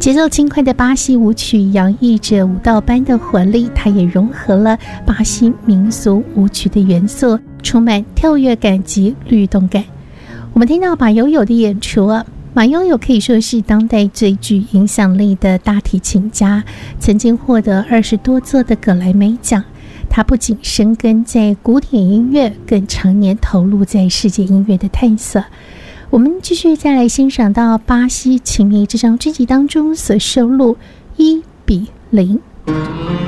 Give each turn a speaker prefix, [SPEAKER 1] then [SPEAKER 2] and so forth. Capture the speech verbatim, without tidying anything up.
[SPEAKER 1] 节奏轻快的巴西舞曲洋溢着舞蹈般的活力，它也融合了巴西民俗舞曲的元素，充满跳跃感及律动感。我们听到马友友的演出啊，马友友可以说是当代最具影响力的大提琴家，曾经获得二十多座的葛莱美奖。他不仅深耕在古典音乐，更常年投入在世界音乐的探索。我们继续再来欣赏到巴西情迷这张专辑当中所收录一比零。